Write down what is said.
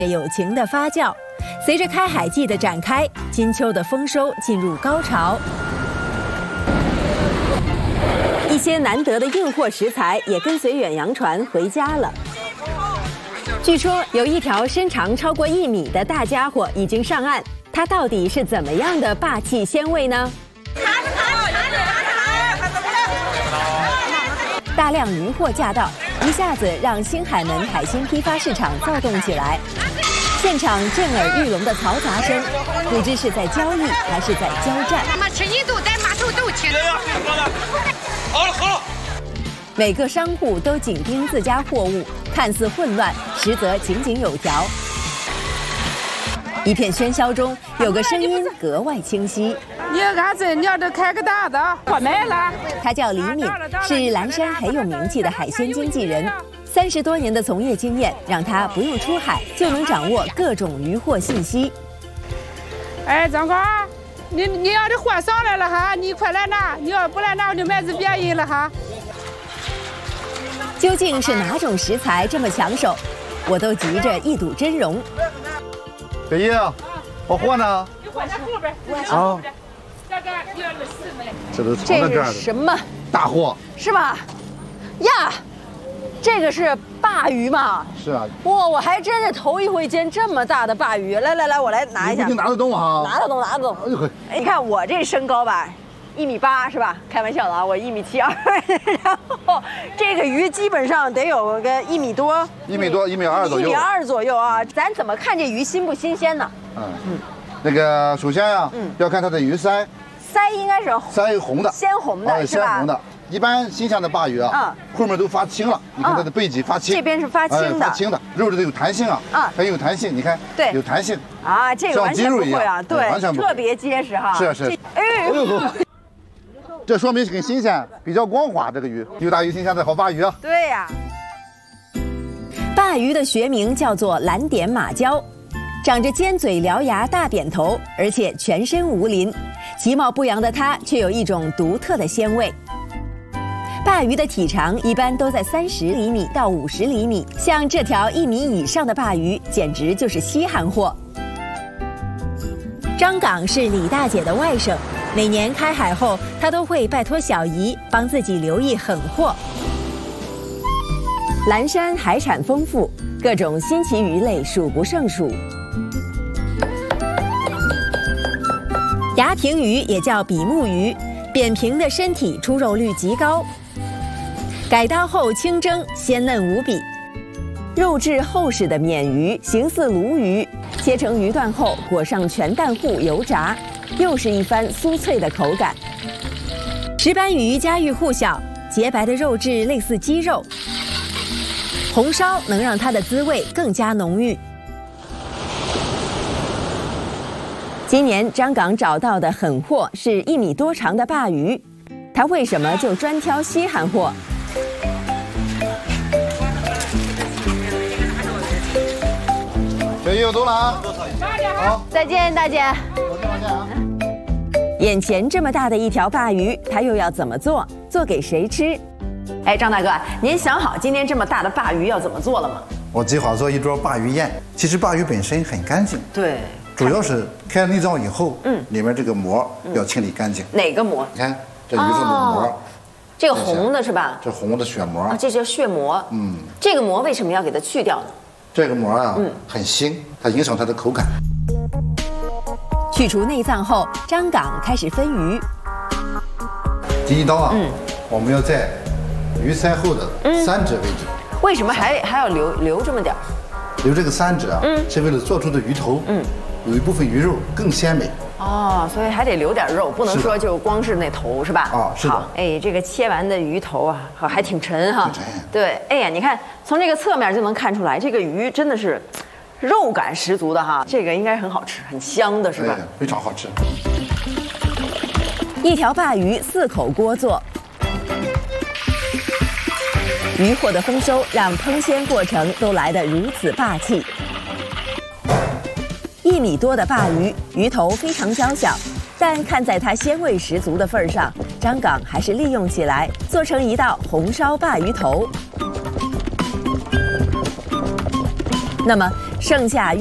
友情的发酵。随着开海季的展开，金秋的丰收进入高潮，一些难得的运货食材也跟随远洋船回家了。据说有一条身长超过1米的大家伙已经上岸，它到底是怎么样的霸气鲜味呢？大量渔货驾到，一下子让星海门海鲜批发市场躁动起来。现场震耳欲聋的嘈杂声，不知是在交易还是在交战。 好了， 每个商户都紧盯自家货物，看似混乱，实则井井有条。一片喧嚣中，有个声音格外清晰。 你俺这娘的开个大的，我买了。 他叫李敏，是蓝山很有名气的海鲜经纪人。30多年的从业经验，让他不用出海就能掌握各种渔获信息。 哎，张哥，你要的货上来了哈，你快来拿，你要不来拿我就卖是别人了哈。 究竟是哪种食材这么抢手？我都急着一睹真容。 小姨，我货呢？ 你货在后边。 啊。这都藏在这儿这的是什么？ 大货是吧？呀，这个是鲅鱼吗？ 是啊。 哇，我还真是头一回见这么大的鲅鱼。来，我来拿一下。 你拿得动哈？ 拿得动。 哎呦呵， 你看我这身高吧，1.8米是吧？开玩笑的啊，我1.72米。然后这个鱼基本上得有个1米多 1米多，1.2米左右。 1.2米左右啊。咱怎么看这鱼新不新鲜呢？ 那个首先呀，要看它的鱼鳃。 鳃应该是鳃红的， 鲜红的，是吧？ 鲜红的。一般新鲜的鲅鱼啊，后面都发青了。你看它的背脊发青， 这边是发青的， 发青的，肉质都有弹性啊，很有弹性。你看， 对， 有弹性啊，这个完全不会啊，对， 完全特别结实哈。 是。哎呦，这说明很新鲜，比较光滑。这个鱼又大又新鲜的好鲅鱼啊。 对呀。鲅鱼的学名叫做蓝点马鲛，长着尖嘴獠牙大扁头，而且全身无鳞。其貌不扬的它，却有一种独特的鲜味。鲅鱼的体长一般都在30厘米到50厘米，像这条1米以上的鲅鱼，简直就是稀罕货。张港是李大姐的外甥，每年开海后，她都会拜托小姨帮自己留意狠货。蓝山海产丰富，各种新奇鱼类数不胜数。崖平鱼也叫比目鱼，扁平的身体出肉率极高，改刀后清蒸，鲜嫩无比。肉质厚实的鲶鱼形似鲈鱼，切成鱼段后裹上全蛋糊油炸，又是一番酥脆的口感。石斑鱼家喻户晓，洁白的肉质类似鸡肉，红烧能让它的滋味更加浓郁。今年张港找到的狠货是1米多长的鲅鱼，他为什么就专挑稀罕货？ 小姨，我走了啊。好， 再见，大姐。 再见啊。 眼前这么大的一条鲅鱼，他又要怎么做？做给谁吃？哎，张大哥，您想好今天这么大的鲅鱼要怎么做了吗？ 我计划做一桌鲅鱼宴。其实鲅鱼本身很干净， 对， 主要是开内脏以后，里面这个膜要清理干净。 哪个膜？ 你看这鱼肉的膜， 这个红的是吧？ 这红的血膜啊，这叫血膜。这个膜为什么要给它去掉呢？ 这个膜啊，很腥，它影响它的口感。 去除内脏后，张港开始分鱼。 第一刀啊，我们要在鱼鳃后的3指位置。 为什么还要留这么点儿？ 留这个3指啊，是为了做出的鱼头，有一部分鱼肉更鲜美。 哦，所以还得留点肉，不能说就光是那头是吧？ 啊，是的。 好，哎，这个切完的鱼头啊，还挺沉哈。 挺沉。 对，哎呀，你看从这个侧面就能看出来，这个鱼真的是肉感十足的哈。这个应该很好吃，很香的是吧？ 非常好吃。 一条鲅鱼4口锅做。渔获的丰收让烹鲜过程都来得如此霸气。1米多的鲅鱼，鱼头非常娇小，但看在它鲜味十足的份上，张港还是利用起来，做成一道红烧鲅鱼头。那么剩下